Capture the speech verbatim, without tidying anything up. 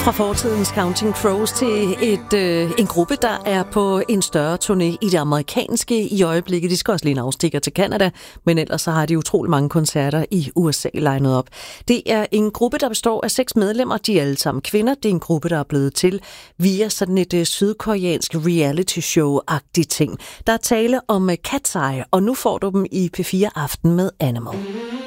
Fra fortidens Counting Crows til et, øh, en gruppe, der er på en større turné i det amerikanske i øjeblikket. De skal også lige en afstikker til Canada, men ellers så har de utrolig mange koncerter i U S A legnet op. Det er en gruppe, der består af seks medlemmer. De er alle sammen kvinder. Det er en gruppe, der er blevet til via sådan et øh, sydkoreansk reality show-agtigt ting. Der er tale om øh, Cat's Eye, og nu får du dem i P fire Aften med Animal.